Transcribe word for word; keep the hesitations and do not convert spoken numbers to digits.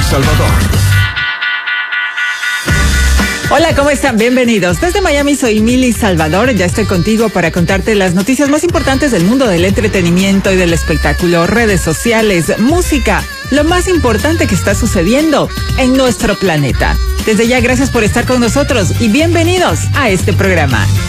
Salvador. Hola, ¿cómo están? Bienvenidos. Desde Miami soy Mili Salvador. Ya estoy contigo para contarte las noticias más importantes del mundo del entretenimiento y del espectáculo, redes sociales, música, lo más importante que está sucediendo en nuestro planeta. Desde ya, gracias por estar con nosotros y bienvenidos a este programa.